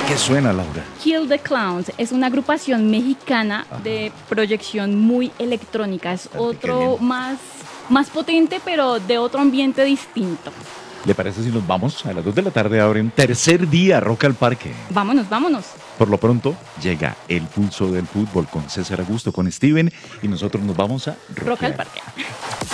¿Qué suena, Laura? Kill the Clowns es una agrupación mexicana de proyección muy electrónica. Es Qué otro bien. más potente, pero de otro ambiente distinto. ¿Le parece si nos vamos? A las 2 de la tarde abren tercer día Rock al Parque. Vámonos, vámonos. Por lo pronto llega el pulso del fútbol con César Augusto, con Steven, y nosotros nos vamos a Rock al rockear. parque.